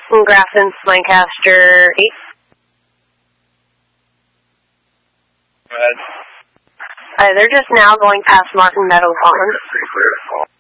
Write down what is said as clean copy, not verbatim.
Grafton, Lancaster 8. Go ahead. They're just now going past Martin Meadow Pond.